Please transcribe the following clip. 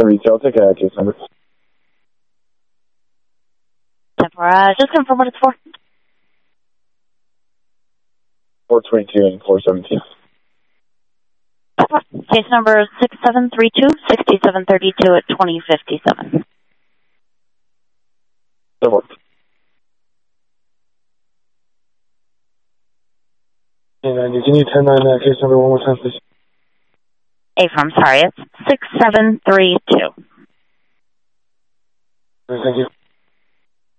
472, I'll take a case number. Just confirm what it's for. 422 and 417. Case number 6732-6732 at 2057. That works. Hey, Randy, can you 10-9 case number one more time, please? I'm sorry, it's 6732. Thank you.